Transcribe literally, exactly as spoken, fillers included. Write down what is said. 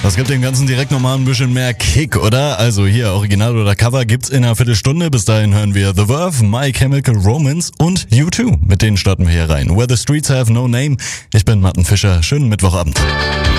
Das gibt dem Ganzen direkt nochmal ein bisschen mehr Kick, oder? Also hier, Original oder Cover gibt's in einer Viertelstunde. Bis dahin hören wir The Verve, My Chemical Romance und U zwei. Mit denen starten wir hier rein. Where the Streets Have No Name. Ich bin Martin Fischer. Schönen Mittwochabend.